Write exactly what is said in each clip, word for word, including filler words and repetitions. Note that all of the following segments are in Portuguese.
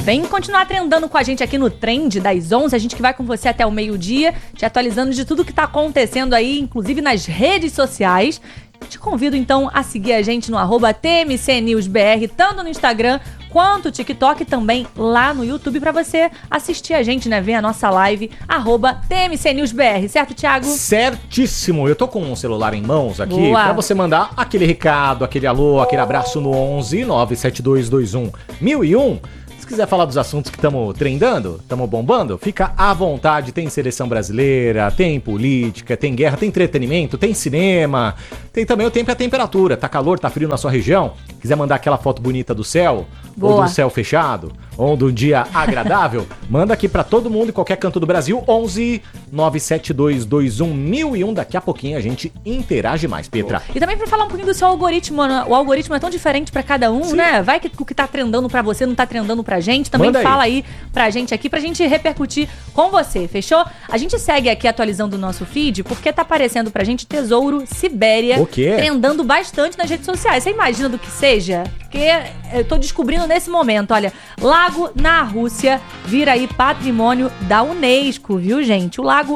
Vem continuar trendando com a gente aqui no Trend das onze, a gente que vai com você até o meio-dia, te atualizando de tudo que tá acontecendo aí, inclusive nas redes sociais. Te convido então a seguir a gente no arroba T M C News B R, tanto no Instagram quanto no TikTok, também lá no YouTube, pra você assistir a gente, né? Ver a nossa live, arroba T M C News B R, certo, Thiago? Certíssimo! Eu tô com um celular em mãos aqui. Boa. Pra você mandar aquele recado, aquele alô, aquele abraço no onze nove sete dois dois um mil e um. Se quiser falar dos assuntos que estamos trendando, estamos bombando, fica à vontade. Tem seleção brasileira, tem política, tem guerra, tem entretenimento, tem cinema, tem também o tempo e a temperatura. Tá calor, tá frio na sua região? Quiser mandar aquela foto bonita do céu, Boa. ou do céu fechado, ou do dia agradável, manda aqui pra todo mundo em qualquer canto do Brasil. onze nove sete dois dois um mil e um. Daqui a pouquinho a gente interage mais, Petra. E também pra falar um pouquinho do seu algoritmo, né? O algoritmo é tão diferente pra cada um, Sim. né? Vai que o que tá trendando pra você não tá trendando pra gente. Também Manda fala aí. aí pra gente aqui, pra gente repercutir com você, fechou? A gente segue aqui atualizando o nosso feed, porque tá aparecendo pra gente Tesouro Sibéria. O quê? Trendando bastante nas redes sociais. Você imagina do que seja? Porque eu tô descobrindo nesse momento, olha, lago na Rússia vira aí patrimônio da Unesco, viu, gente? O lago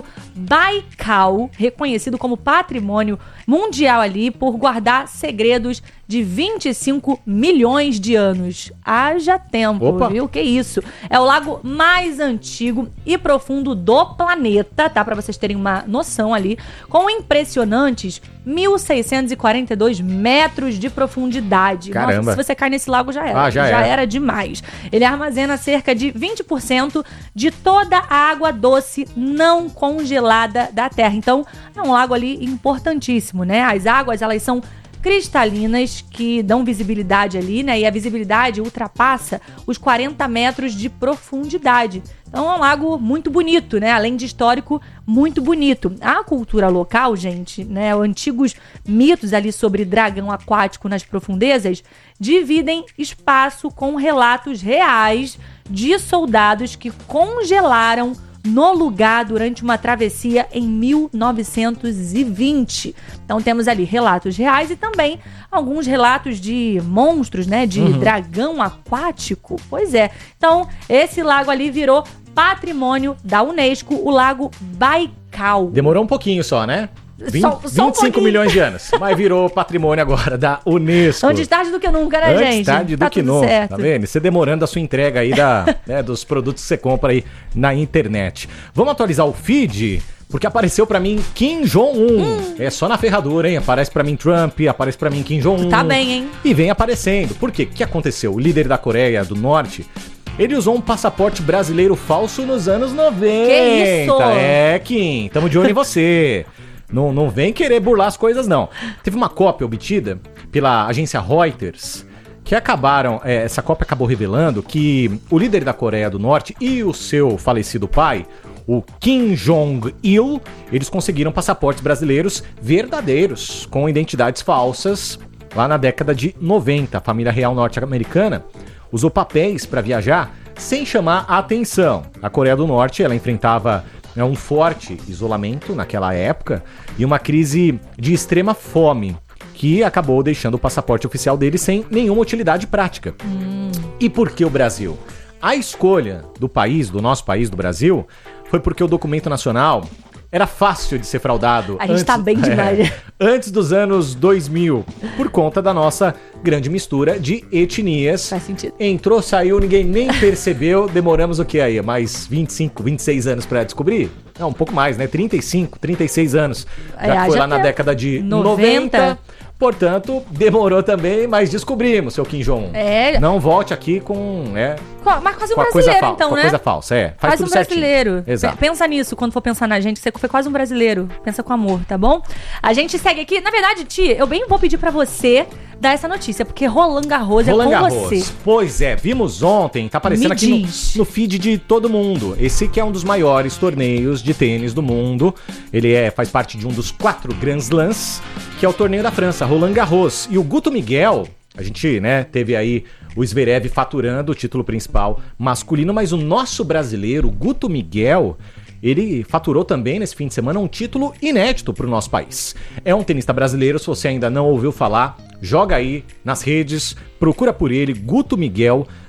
Baikal, reconhecido como patrimônio mundial ali por guardar segredos de vinte e cinco milhões de anos. Haja tempo, Opa. viu? Que isso? É o lago mais antigo e profundo do planeta, tá? Pra vocês terem uma noção ali, com impressionantes mil seiscentos e quarenta e dois metros de profundidade. Caramba. Nossa, se você cai nesse lago já era. Ah, já já era. era demais. Ele armazena cerca de vinte por cento de toda a água doce não congelada da Terra. Então, é um lago ali importantíssimo, né? As águas, elas são cristalinas, que dão visibilidade ali, né? E a visibilidade ultrapassa os quarenta metros de profundidade. Então é um lago muito bonito, né? Além de histórico, muito bonito. A cultura local, gente, né? Os antigos mitos ali sobre dragão aquático nas profundezas dividem espaço com relatos reais de soldados que congelaram no lugar durante uma travessia em mil novecentos e vinte. Então temos ali relatos reais e também alguns relatos de monstros, né? De uhum. dragão aquático. Pois é. Então esse lago ali virou patrimônio da Unesco, o lago Baikal. Demorou um pouquinho só, né? vinte, só, só vinte e cinco um milhões de anos. Mas virou patrimônio agora da Unesco. Antes tarde do que nunca, né, Antes gente? Antes tarde do tá que nunca. Certo. Tá vendo? Você demorando a sua entrega aí da, né, dos produtos que você compra aí na internet. Vamos atualizar o feed? Porque apareceu pra mim Kim Jong-un. Hum. É só na ferradura, hein? Aparece pra mim Trump, aparece pra mim Kim Jong-un. Tá bem, hein? E vem aparecendo. Por quê? O que aconteceu? O líder da Coreia do Norte, ele usou um passaporte brasileiro falso nos anos noventa. Que isso? É, Kim. Tamo de olho em você. Não, não vem querer burlar as coisas, não. Teve uma cópia obtida pela agência Reuters, que acabaram, é, essa cópia acabou revelando que o líder da Coreia do Norte e o seu falecido pai, o Kim Jong-il, eles conseguiram passaportes brasileiros verdadeiros, com identidades falsas, lá na década de noventa. A família real norte-americana usou papéis para viajar sem chamar a atenção. A Coreia do Norte, ela enfrentava é um forte isolamento naquela época e uma crise de extrema fome que acabou deixando o passaporte oficial dele sem nenhuma utilidade prática. Hum. E por que o Brasil? A escolha do país, do nosso país, do Brasil, foi porque o documento nacional era fácil de ser fraudado. A gente antes, tá bem demais. É, antes dos anos dois mil, por conta da nossa grande mistura de etnias. Faz sentido. Entrou, saiu, ninguém nem percebeu. Demoramos o que aí? Mais vinte e cinco, vinte e seis anos pra descobrir? Não, um pouco mais, né? trinta e cinco, trinta e seis anos. Já é, foi já lá na década de noventa. noventa. Portanto, demorou também, mas descobrimos, seu Kim Jong-un. É. Não volte aqui com... É, mas quase um com brasileiro, fal- então, com né? coisa falsa, é. Faz quase tudo um brasileiro. Certinho. Exato. Pensa nisso quando for pensar na gente. Você foi quase um brasileiro. Pensa com amor, tá bom? A gente segue aqui. Na verdade, Ti, eu bem vou pedir pra você dar essa notícia, porque Roland Garros é Roland com Garros. você. Pois é, vimos ontem, tá aparecendo Me aqui no, diz. no feed de todo mundo. Esse que é um dos maiores torneios de tênis do mundo. Ele é, faz parte de um dos quatro Grand Slams, que é o torneio da França, Roland Garros. E o Guto Miguel, a gente, né, teve aí o Zverev faturando o título principal masculino, mas o nosso brasileiro, Guto Miguel, ele faturou também nesse fim de semana um título inédito para o nosso país. É um tenista brasileiro, se você ainda não ouviu falar, joga aí nas redes, procura por ele, Guto Miguel,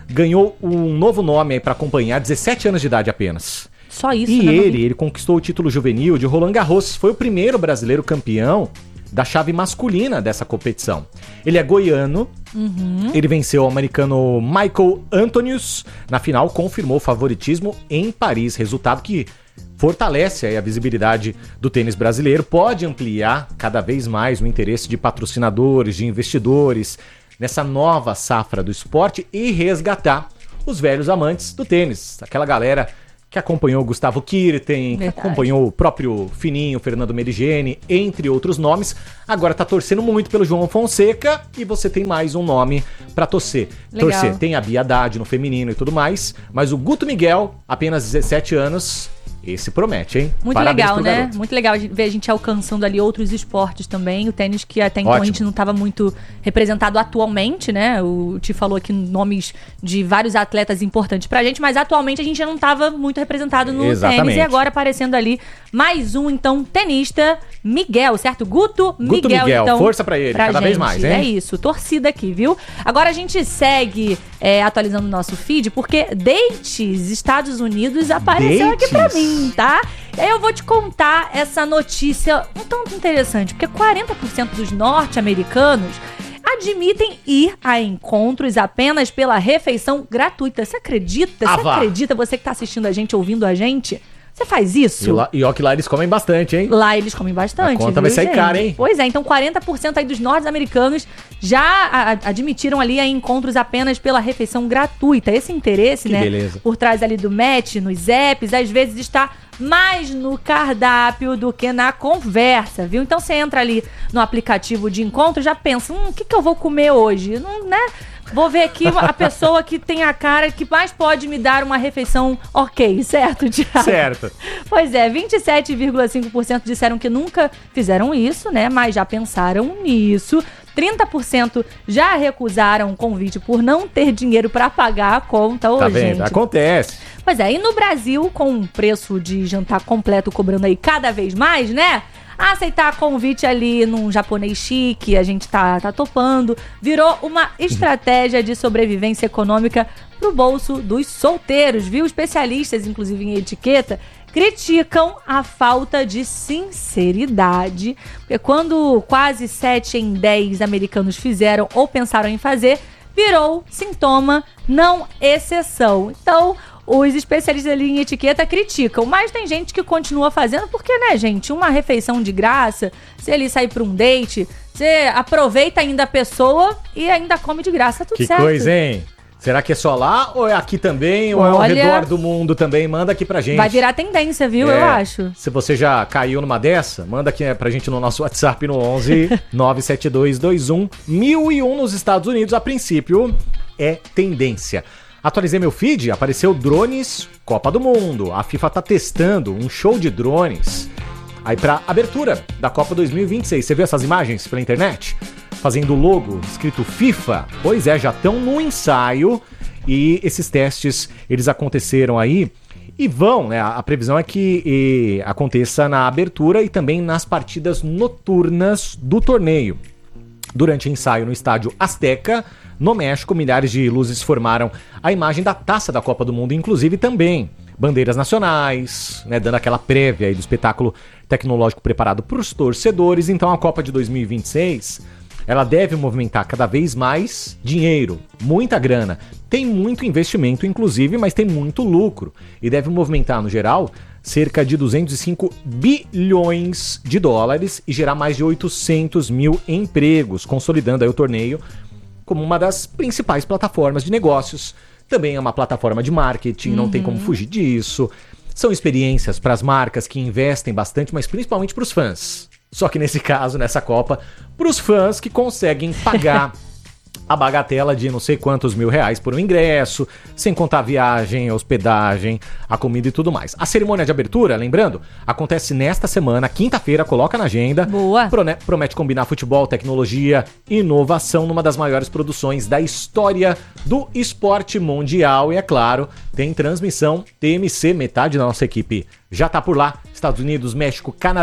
ganhou um novo nome aí pra acompanhar, dezessete anos de idade apenas. Só isso, e né? ele, ele conquistou o título juvenil de Roland Garros, foi o primeiro brasileiro campeão da chave masculina dessa competição. Ele é goiano, uhum. ele venceu o americano Michael Antonius, na final confirmou o favoritismo em Paris, resultado que fortalece aí a visibilidade do tênis brasileiro, pode ampliar cada vez mais o interesse de patrocinadores, de investidores nessa nova safra do esporte e resgatar os velhos amantes do tênis, aquela galera que acompanhou o Gustavo Kirten, que acompanhou o próprio Fininho, Fernando Meligeni, entre outros nomes. Agora tá torcendo muito pelo João Fonseca e você tem mais um nome pra torcer. Legal. Torcer. Tem a Bia Haddad no feminino e tudo mais, mas o Guto Miguel, apenas dezessete anos, esse promete, hein? Muito Parabéns legal, pro né? garoto. Muito legal ver a gente alcançando ali outros esportes também. O tênis que até então Ótimo. a gente não estava muito representado atualmente, né? O Ti falou aqui nomes de vários atletas importantes pra gente, mas atualmente a gente já não estava muito representado no Exatamente. tênis. E agora aparecendo ali mais um, então, tenista, Miguel, certo? Guto Miguel. Guto Miguel, então, força pra ele, cada gente. vez mais, hein? É isso, torcida aqui, viu? Agora a gente segue é, atualizando o nosso feed, porque Dates Estados Unidos apareceu Dates? aqui pra mim, tá? E aí eu vou te contar essa notícia um tanto interessante, porque quarenta por cento dos norte-americanos admitem ir a encontros apenas pela refeição gratuita. Você acredita? Ah, Você vá. acredita? Você que tá assistindo a gente, ouvindo a gente? Você faz isso? E, lá, e ó que lá eles comem bastante, hein? Lá eles comem bastante. A conta viu, vai sair gente? cara, hein? Pois é, então quarenta por cento aí dos norte-americanos já a- a- admitiram ali a encontros apenas pela refeição gratuita. Esse interesse, Que né, beleza. por trás ali do match, nos apps, às vezes está mais no cardápio do que na conversa, viu? Então você entra ali no aplicativo de encontro, já pensa, hum, o que que eu vou comer hoje? Não, né? Vou ver aqui a pessoa que tem a cara que mais pode me dar uma refeição ok, certo, Thiago? Certo. Pois é, vinte e sete vírgula cinco por cento disseram que nunca fizeram isso, né? Mas já pensaram nisso. trinta por cento já recusaram o convite por não ter dinheiro pra pagar a conta. Ô, Tá vendo? gente. Acontece. Pois é, e no Brasil, com um preço de jantar completo cobrando aí cada vez mais, né? Aceitar convite ali num japonês chique, a gente tá, tá topando, virou uma estratégia de sobrevivência econômica pro bolso dos solteiros, viu? Especialistas, inclusive em etiqueta, criticam a falta de sinceridade, porque quando quase sete em dez americanos fizeram ou pensaram em fazer, virou sintoma, não exceção. Então, os especialistas ali em etiqueta criticam, mas tem gente que continua fazendo, porque, né, gente, uma refeição de graça, se ele sair pra um date, você aproveita ainda a pessoa e ainda come de graça, tudo Que certo. coisa, hein? Será que é só lá ou é aqui também ou é ao Olha, redor do mundo também? Manda aqui pra gente. Vai virar tendência, viu? É, Eu acho. Se você já caiu numa dessa, manda aqui pra gente no nosso WhatsApp no onze nove sete dois dois um mil e um nos Estados Unidos. A princípio é tendência. Atualizei meu feed, apareceu drones Copa do Mundo. A FIFA tá testando um show de drones aí pra abertura da Copa dois mil e vinte e seis. Você viu essas imagens pela internet? Fazendo o logo escrito FIFA. Pois é, já estão no ensaio e esses testes, eles aconteceram aí e vão, né? A previsão é que e, aconteça na abertura e também nas partidas noturnas do torneio. Durante o ensaio no estádio Azteca, no México, milhares de luzes formaram a imagem da taça da Copa do Mundo, inclusive também bandeiras nacionais, né, dando aquela prévia aí do espetáculo tecnológico preparado para os torcedores. Então a Copa de dois mil e vinte e seis, ela deve movimentar cada vez mais dinheiro, muita grana. Tem muito investimento, inclusive, mas tem muito lucro. E deve movimentar, no geral, cerca de duzentos e cinco bilhões de dólares e gerar mais de oitocentos mil empregos, consolidando aí o torneio como uma das principais plataformas de negócios. Também é uma plataforma de marketing, não tem como fugir disso. São experiências para as marcas que investem bastante, mas principalmente para os fãs. Só que nesse caso, nessa Copa, para os fãs que conseguem pagar a bagatela de não sei quantos mil reais por um ingresso, sem contar a viagem, a hospedagem, a comida e tudo mais. A cerimônia de abertura, lembrando, acontece nesta semana, quinta-feira, coloca na agenda. Boa. Prone- Promete combinar futebol, tecnologia e inovação numa das maiores produções da história do esporte mundial. E é claro, tem transmissão T M C, metade da nossa equipe já tá por lá. Estados Unidos, México, Canadá.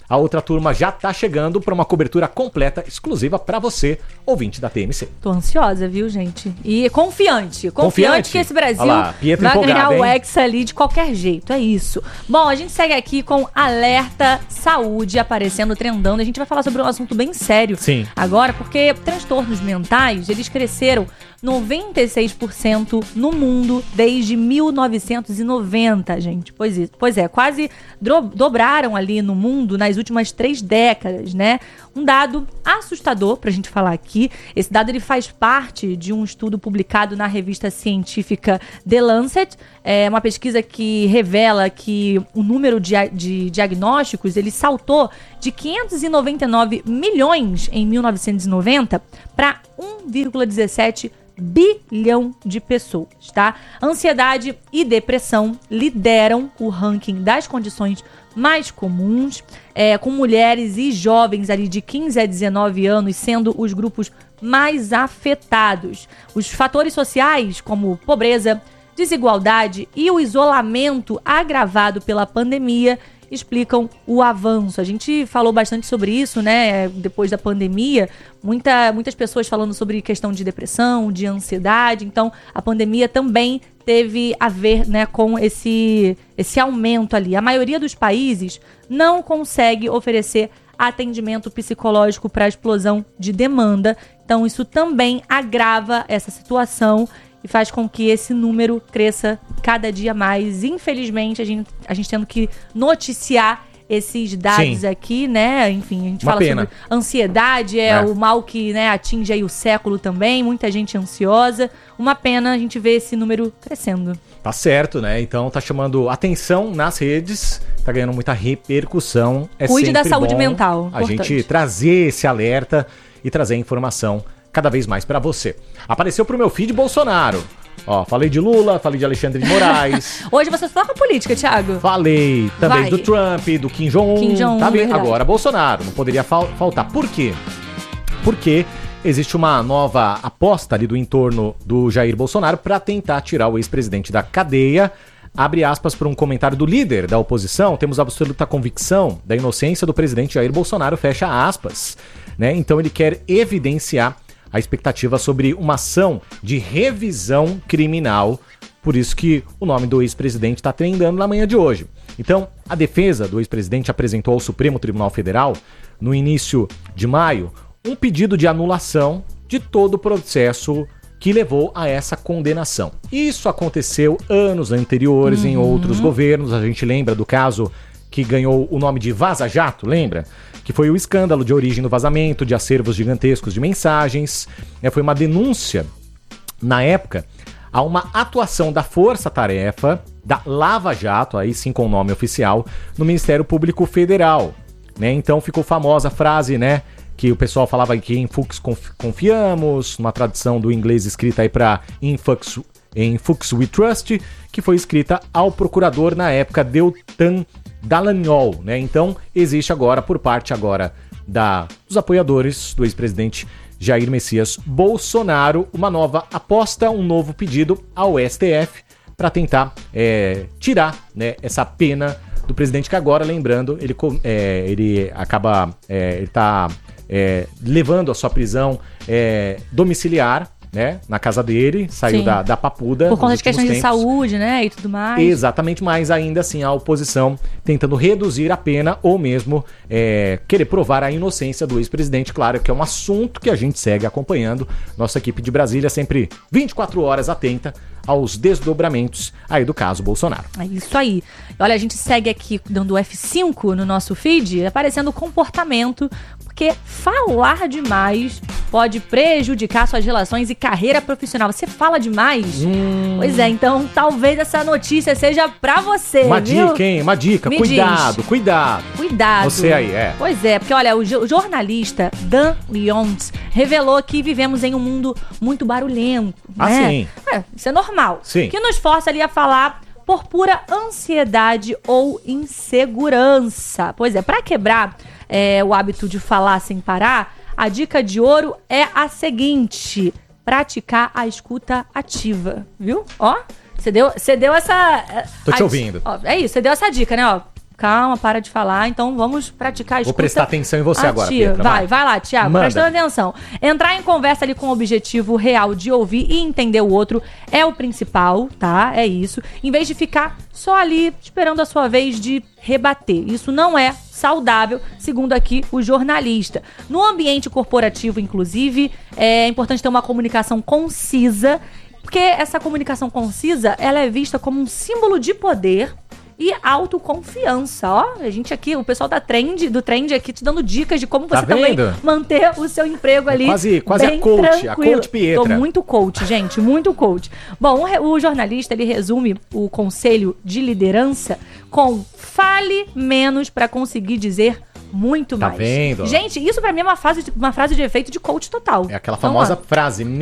a outra turma já tá chegando para uma cobertura completa, exclusiva para você, ouvinte da T M C. Tô ansiosa, viu, gente? E confiante. Confiante, confiante que esse Brasil lá, vai ganhar o Hexa ali de qualquer jeito. É isso. Bom, a gente segue aqui com Alerta Saúde aparecendo, trendando. A gente vai falar sobre um assunto bem sério Sim. agora, porque transtornos mentais, eles cresceram noventa e seis por cento no mundo desde mil novecentos e noventa, gente. Pois é, pois é quase dro- dobraram ali no mundo nas últimas três décadas, né? Um dado assustador pra gente falar aqui. Esse dado ele faz parte de um estudo publicado na revista científica The Lancet. É uma pesquisa que revela que o número de, de diagnósticos ele saltou de quinhentos e noventa e nove milhões em mil novecentos e noventa para um vírgula dezessete bilhão de pessoas, tá? Ansiedade e depressão lideram o ranking das condições mais comuns, é, com mulheres e jovens ali de quinze a dezenove anos sendo os grupos mais afetados. Os fatores sociais, como pobreza, desigualdade e o isolamento agravado pela pandemia, explicam o avanço. A gente falou bastante sobre isso, né? Depois da pandemia, muita, muitas pessoas falando sobre questão de depressão, de ansiedade. Então, a pandemia também teve a ver, né, com esse, esse aumento ali. A maioria dos países não consegue oferecer atendimento psicológico para a explosão de demanda. Então, isso também agrava essa situação e faz com que esse número cresça cada dia mais. Infelizmente, a gente, a gente tendo que noticiar esses dados Sim. aqui, né? Enfim, a gente Uma fala pena. sobre ansiedade, é, é o mal que, né, atinge aí o século também, muita gente ansiosa. Uma pena a gente ver esse número crescendo. Tá certo, né? Então tá chamando atenção nas redes, tá ganhando muita repercussão. É Cuide da saúde bom mental. A importante. gente trazer esse alerta e trazer informação cada vez mais pra você. Apareceu pro meu feed Bolsonaro. Ó, falei de Lula, falei de Alexandre de Moraes. Hoje você só com política, Thiago. Falei também Vai. do Trump, do Kim Jong-un. Kim Jong-un, tá vendo? verdade. Agora Bolsonaro, não poderia fal- faltar. Por quê? Porque existe uma nova aposta ali do entorno do Jair Bolsonaro para tentar tirar o ex-presidente da cadeia. Abre aspas para um comentário do líder da oposição. Temos absoluta convicção da inocência do presidente Jair Bolsonaro, fecha aspas. Né? Então ele quer evidenciar a expectativa sobre uma ação de revisão criminal. Por isso que o nome do ex-presidente está trendando na manhã de hoje. Então, a defesa do ex-presidente apresentou ao Supremo Tribunal Federal, no início de maio, um pedido de anulação de todo o processo que levou a essa condenação. Isso aconteceu anos anteriores uhum. em outros governos. A gente lembra do caso que ganhou o nome de Vaza Jato, lembra? Que foi o escândalo de origem do vazamento de acervos gigantescos de mensagens. É, foi uma denúncia, na época, a uma atuação da Força Tarefa, da Lava Jato, aí sim com o nome oficial, no Ministério Público Federal. Né? Então ficou famosa a frase, né? Que o pessoal falava que em Fux confiamos, uma tradução do inglês escrita aí para in Fux, in Fux we trust, que foi escrita ao procurador na época, Deltan Dallagnol, né? Então existe agora, por parte agora da, dos apoiadores do ex-presidente Jair Messias Bolsonaro, uma nova aposta, um novo pedido ao S T F para tentar é, tirar, né, essa pena do presidente, que agora, lembrando, ele, é, ele acaba, é, ele tá é, levando a sua prisão é, domiciliar, né, na casa dele, saiu da, da Papuda. Por conta de questões tempos. de saúde, né, e tudo mais. Exatamente, mas ainda assim a oposição tentando reduzir a pena ou mesmo é, querer provar a inocência do ex-presidente. Claro que é um assunto que a gente segue acompanhando. Nossa equipe de Brasília sempre vinte e quatro horas atenta aos desdobramentos aí do caso Bolsonaro. É isso aí. Olha, a gente segue aqui dando F cinco no nosso feed, aparecendo comportamento, porque falar demais pode prejudicar suas relações e carreira profissional. Você fala demais? Hum. Pois é, então talvez essa notícia seja pra você, Uma viu? dica, hein? Uma dica. Me cuidado, diz. cuidado. Cuidado. Você aí, é. Pois é, porque olha, o, jo- o jornalista Dan Lyons revelou que vivemos em um mundo muito barulhento, Ah, né? sim. É, isso é normal. Sim. Que nos força ali a falar por pura ansiedade ou insegurança. Pois é, pra quebrar é, o hábito de falar sem parar, a dica de ouro é a seguinte: praticar a escuta ativa, viu? Ó, você deu, você deu essa... Tô te a- ouvindo. Ó, é isso, você deu essa dica, né? Ó, calma, para de falar. Então vamos praticar a escuta. Vou prestar atenção em você agora, ativa. Pietra. Vai, vai lá, Thiago, Manda. prestando atenção. Entrar em conversa ali com o objetivo real de ouvir e entender o outro é o principal, tá? É isso. Em vez de ficar só ali esperando a sua vez de rebater. Isso não é saudável, segundo aqui o jornalista. No ambiente corporativo, inclusive, é importante ter uma comunicação concisa, porque essa comunicação concisa, ela é vista como um símbolo de poder e autoconfiança, ó. A gente aqui, o pessoal da Trend, do Trend aqui te dando dicas de como Tá você também vendo? manter o seu emprego ali. Quase- quase bem a coach, a tranquilo. coach Pietra. Tô muito coach, gente, muito coach. Bom, o, re- o jornalista, ele resume o conselho de liderança com fale menos para conseguir dizer muito Tá mais. vendo? Gente, isso pra mim é uma, fase de- uma frase de efeito de coach total. É aquela Então, famosa ó, frase,